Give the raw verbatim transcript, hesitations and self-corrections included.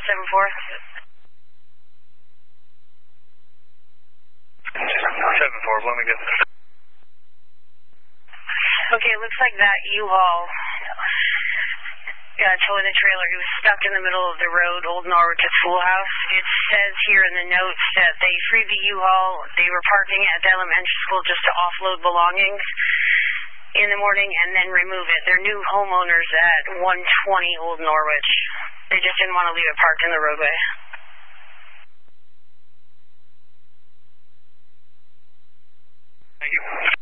seven four. seven four, let me get there. Okay, it looks like that U-Haul, yeah, towing the trailer, he was stuck in the middle of the road, Old Norwich at Schoolhouse. It says here in the notes that they freed the U-Haul, they were parking at the elementary school just to offload belongings in the morning and then remove it. They're new homeowners at one twenty Old Norwich. They just didn't want to leave it parked in the roadway. Thank you.